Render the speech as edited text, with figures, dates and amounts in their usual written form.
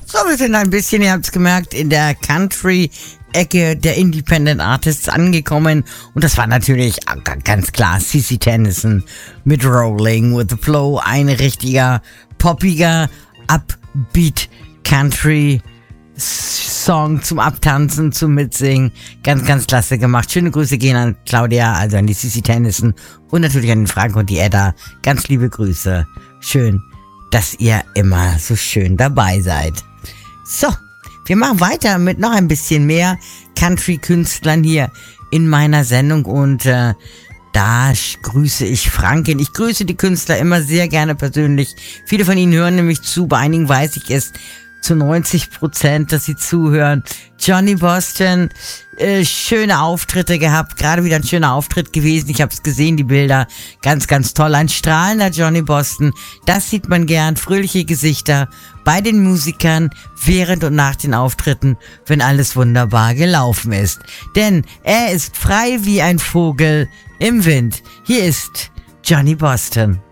So, wir sind ein bisschen, ihr habt es gemerkt, in der Country-Ecke der Independent Artists angekommen. Und das war natürlich ganz klar CeCe Tennison mit Rolling with the Flow. Ein richtiger, poppiger, upbeat Country Song zum Abtanzen, zum Mitsingen. Ganz, ganz klasse gemacht. Schöne Grüße gehen an Claudia, also an die CeCe Tennison und natürlich an den Frank und die Edda. Ganz liebe Grüße. Schön, dass ihr immer so schön dabei seid. So, wir machen weiter mit noch ein bisschen mehr Country-Künstlern hier in meiner Sendung und da grüße ich Franken. Ich grüße die Künstler immer sehr gerne persönlich. Viele von ihnen hören nämlich zu, bei einigen weiß ich es zu 90%, dass sie zuhören. Johnny Boston, schöne Auftritte gehabt, gerade wieder ein schöner Auftritt gewesen. Ich habe es gesehen, die Bilder, ganz, ganz toll. Ein strahlender Johnny Boston, das sieht man gern. Fröhliche Gesichter bei den Musikern während und nach den Auftritten, wenn alles wunderbar gelaufen ist. Denn er ist frei wie ein Vogel im Wind. Hier ist Johnny Boston.